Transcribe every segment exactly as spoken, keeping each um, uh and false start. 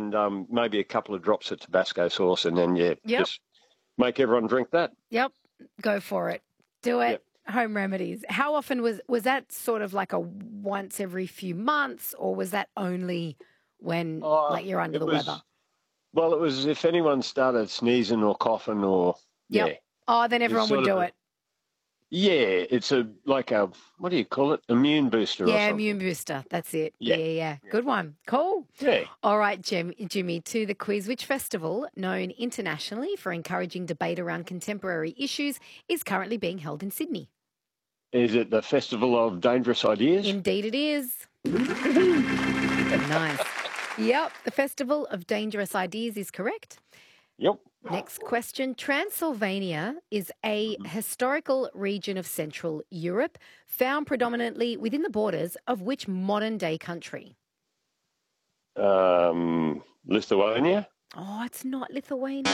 and um, maybe a couple of drops of Tabasco sauce, and then, yeah, Yep. just make everyone drink that. Yep. Go for it. Do it. Yep. Home remedies. How often was was that sort of like a once every few months, or was that only when Uh, like you're under it the was, weather? Well, it was if anyone started sneezing or coughing or, Yep. yeah. Oh, then everyone would sort do of a- it. Yeah, it's a like a, what do you call it? Immune booster or Yeah, something. immune booster. That's it. Yeah. Yeah, yeah, yeah. Good one. Cool. Yeah. All right, Jim, Jimmy, to the quiz. Which festival, known internationally for encouraging debate around contemporary issues, is currently being held in Sydney? Is it the Festival of Dangerous Ideas? Indeed it is. Nice. Yep, the Festival of Dangerous Ideas is correct. Yep. Next question. Transylvania is a historical region of Central Europe found predominantly within the borders of which modern-day country? Um, Lithuania? Oh, it's not Lithuania.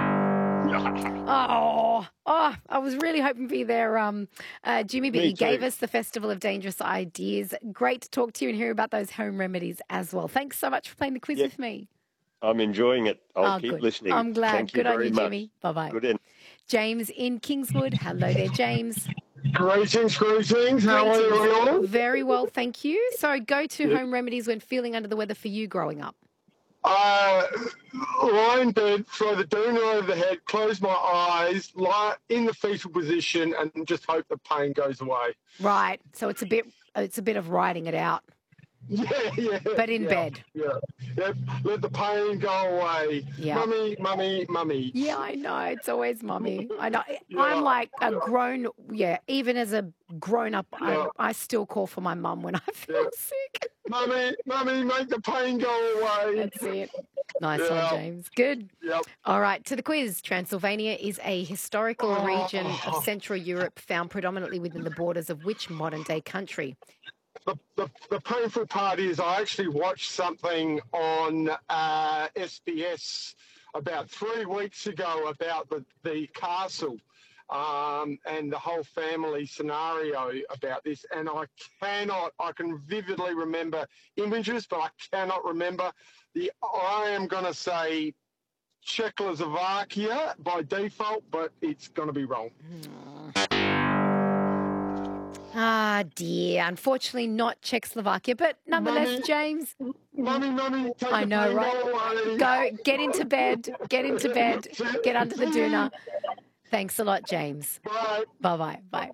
Oh, oh, I was really hoping for you there, um, uh, Jimmy, but Me you gave too. us the Festival of Dangerous Ideas. Great to talk to you and hear about those home remedies as well. Thanks so much for playing the quiz Yep. with me. I'm enjoying it. I'll Oh, keep good. listening. I'm glad. Thank Good you on very you, much. Jimmy. Bye-bye. Good in. James in Kingswood. Hello there, James. Greetings, greetings. How are Greetings. you all? Very well, thank you. So go-to Yep. home remedies when feeling under the weather for you growing up? Uh, lie in bed, throw the doona over the head, close my eyes, lie in the fetal position, and just hope the pain goes away. Right. So it's a bit it's a bit of writing it out, Yeah, yeah. but in yeah, bed. Yeah. Yep. Let the pain go away. Yeah. Mummy, mummy, mummy. Yeah, I know. It's always mummy. I know. Yeah, I'm like a yeah. grown, yeah, even as a grown up, Yeah. I, I still call for my mum when I feel Yeah. sick. Mummy, mummy, make the pain go away. That's it. Nice one, Yeah. James. Good. Yep. All right, to the quiz. Transylvania is a historical Oh. region of Central Europe found predominantly within the borders of which modern-day country? The, the, the painful part is I actually watched something on uh, S B S about three weeks ago about the, the castle um, and the whole family scenario about this. And I cannot, I can vividly remember images, but I cannot remember. The I am going to say Czechoslovakia by default, but it's going to be wrong. Ah, dear. Unfortunately, not Czechoslovakia, but nonetheless, Mummy. James, Mummy, mummy, take I the know, pain right? away. go get into bed. Get into bed. Get under the doona. Thanks a lot, James. Bye. Bye-bye. Bye.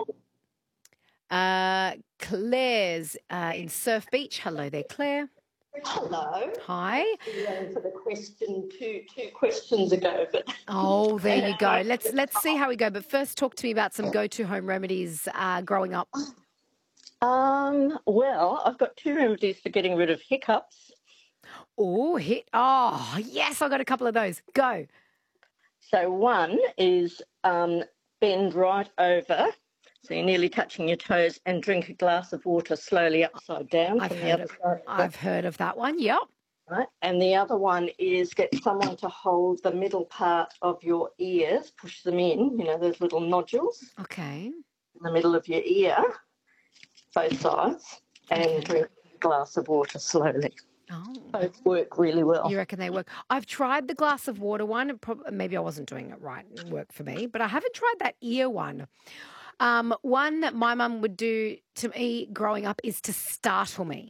Uh, Claire's uh, in Surf Beach. Hello there, Claire. Hello. Hi. You answered the question two two questions ago, but Oh, there you go. Let's let's see how we go. But first, talk to me about some go-to home remedies uh, growing up. um, well, I've got two remedies for getting rid of hiccups. Oh, hit. Oh, yes, I got a couple of those. Go. So one is um, bend right over, so you're nearly touching your toes, and drink a glass of water slowly upside down I've from the heard other of. side. I've heard of that one. Yep. Right? And the other one is get someone to hold the middle part of your ears, push them in, you know, those little nodules Okay. in the middle of your ear, both sides, and drink a glass of water slowly. Oh. Both work really well. You reckon they work? I've tried the glass of water one. and prob- Maybe I wasn't doing it right. It worked for me, but I haven't tried that ear one. Um, one that my mum would do to me growing up is to startle me.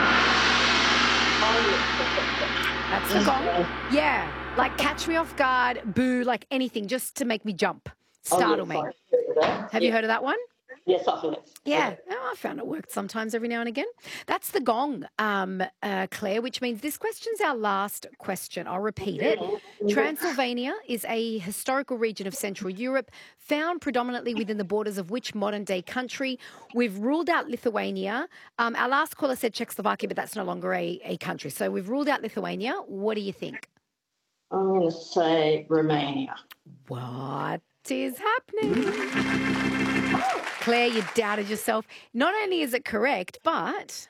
That's the gong. Yeah, like catch me off guard, boo, like anything, just to make me jump, startle me. Have you heard of that one? Yes, I have. Yeah, oh, I found it worked sometimes every now and again. That's the gong, um, uh, Claire, which means this question's our last question. I'll repeat it. Transylvania is a historical region of Central Europe found predominantly within the borders of which modern-day country? We've ruled out Lithuania. Um, our last caller said Czechoslovakia, but that's no longer a, a country. So we've ruled out Lithuania. What do you think? I'm going to say Romania. What is happening? Claire, you doubted yourself. Not only is it correct, but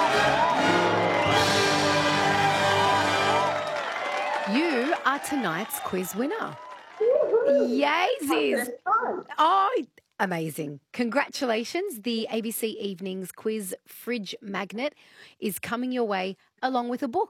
you are tonight's quiz winner. Yaysies. Oh, amazing. Congratulations. The A B C Evenings Quiz Fridge Magnet is coming your way along with a book.